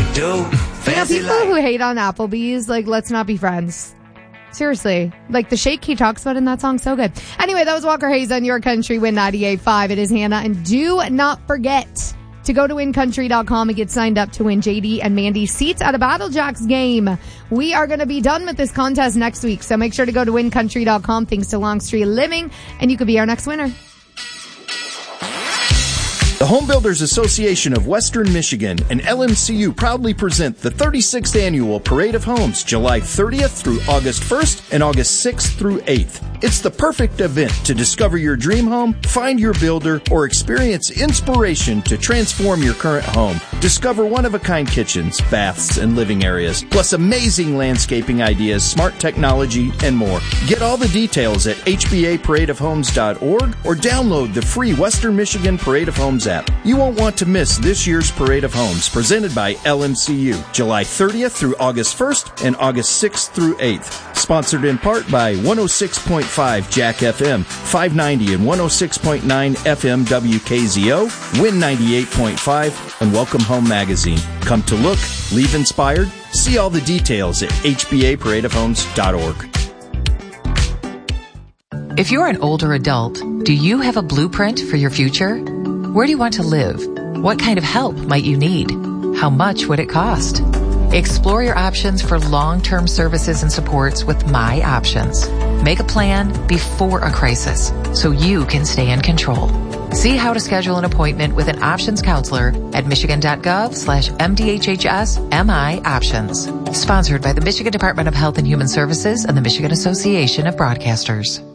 do. Fancy people who hate on Applebee's, like, let's not be friends. Seriously. Like, the shake he talks about in that song, so good. Anyway, that was Walker Hayes on Your Country Win 98.5. It is Hannah. And do not forget to go to wincountry.com and get signed up to win JD and Mandy seats at a Battle Jacks game. We are going to be done with this contest next week, so make sure to go to wincountry.com thanks to Longstreet Living, and you could be our next winner. The Home Builders Association of Western Michigan and LMCU proudly present the 36th Annual Parade of Homes, July 30th through August 1st and August 6th through 8th. It's the perfect event to discover your dream home, find your builder, or experience inspiration to transform your current home. Discover one-of-a-kind kitchens, baths, and living areas, plus amazing landscaping ideas, smart technology, and more. Get all the details at hbaparadeofhomes.org or download the free Western Michigan Parade of Homes app. You won't want to miss this year's Parade of Homes, presented by LMCU, July 30th through August 1st and August 6th through 8th. Sponsored in part by 106.5 Jack FM, 590 and 106.9 FM WKZO, Win 98.5, and Welcome Home Magazine. Come to look, leave inspired. See all the details at hbaparadeofhomes.org. If you're an older adult, do you have a blueprint for your future? Where do you want to live? What kind of help might you need? How much would it cost? Explore your options for long-term services and supports with My Options. Make a plan before a crisis so you can stay in control. See how to schedule an appointment with an options counselor at michigan.gov/MDHHS-MI Options. Sponsored by the Michigan Department of Health and Human Services and the Michigan Association of Broadcasters.